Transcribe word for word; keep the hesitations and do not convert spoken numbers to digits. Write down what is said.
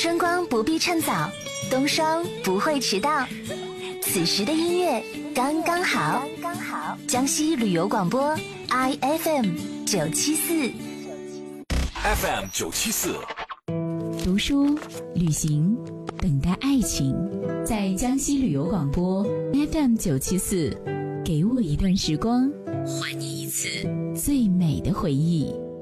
春光不必趁早，冬霜不会迟到，此时的音乐刚刚好。刚刚好。江西旅游广播 I F M 九七四 F M 九七四， 读书、旅行、等待爱情，在江西旅游广播 F M 九七四，给我一段时光，还你一次最美的回忆。